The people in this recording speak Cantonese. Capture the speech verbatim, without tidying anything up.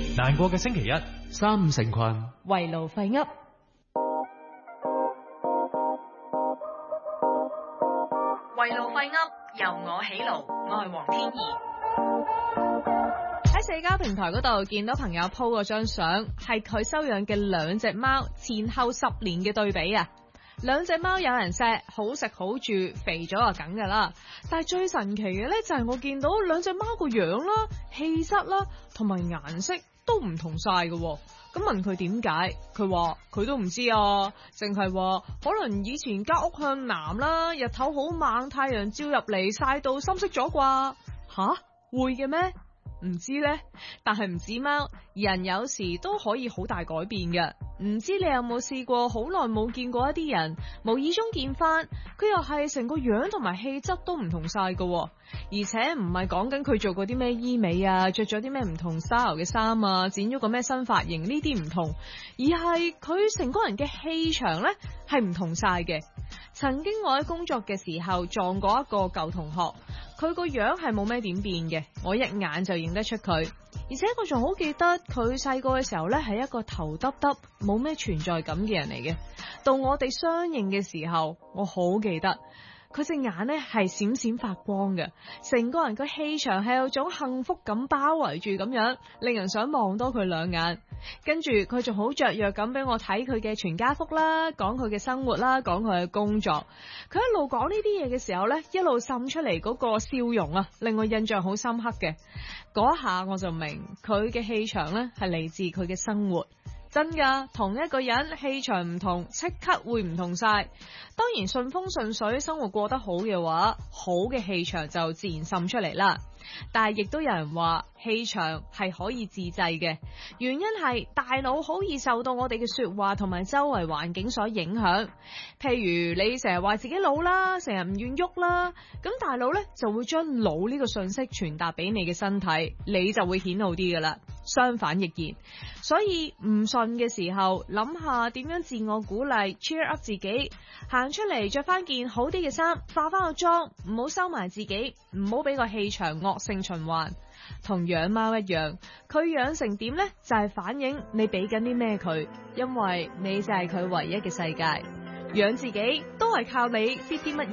難過嘅星期一，三五成群， 圍爐廢噏。圍爐廢噏，由我起爐，我係黃天怡。喺社交平台嗰度見到朋友 po 嗰張相，係佢收養嘅兩隻貓前後十年嘅對比啊！兩隻貓有人錫，好食好住，肥咗就梗噶啦。但係最神奇嘅呢，就係我見到兩隻貓個樣啦、氣質啦，同埋顏色都唔同晒嘅。咁問佢點解，佢話佢都唔知啊，淨係話可能以前間屋向南啦，日頭好猛，太陽照入嚟曬到深色咗啩？吓，會嘅咩？唔知呢，但係唔止貓，人有時都可以好大改變嘅。唔知你有冇試過好耐冇見過一啲人，無意中見翻，佢又係成個樣同埋氣質都唔同晒㗎，而且唔係講緊佢做過啲咩醫美啊，着咗啲咩唔同 style 嘅衫啊，剪咗個咩新髮型，呢啲唔同，而係佢成個人嘅氣場呢係唔同晒嘅。曾經我喺工作嘅時候撞過一個舊同學，佢個樣係冇咩點變嘅，我一眼就認得出佢，而且我仲好記得佢細個嘅時候呢係一個頭耷耷冇咩存在感嘅人嚟嘅。到我哋相認嘅時候，我好記得佢隻眼呢係閃閃發光嘅，成個人個氣場係有種幸福感包圍住咁樣，令人想望多佢兩眼。跟住佢仲好雀躍咁俾我睇佢嘅全家福啦，講佢嘅生活啦，講佢嘅工作。佢一路講呢啲嘢嘅時候呢，一路滲出嚟嗰個笑容啊，令我印象好深刻嘅。嗰一下我就明佢嘅氣場呢係嚟自佢嘅生活。真噶，同一個人氣場唔同，即刻會唔同晒。當然順風順水，生活過得好嘅話，好嘅氣場就自然滲出嚟啦。但係亦都有人話氣場係可以自製嘅，原因係大腦好易受到我哋嘅說話同埋周圍環境所影響。譬如你成日話自己老啦，成日唔願喐啦，咁大腦呢就會將老呢個信息傳達俾你嘅身體，你就會顯好啲噶啦。相反亦然，所以唔順嘅時候，諗下點樣自我鼓勵 cheer up 自己，行出嚟着翻件好啲嘅衫，化翻個妝，唔好收埋自己，唔好俾個氣場惡性循環。同養貓一樣，佢養成點呢？就係反映你俾緊啲咩佢，因為你就係佢唯一嘅世界。養自己都係靠你啲啲乜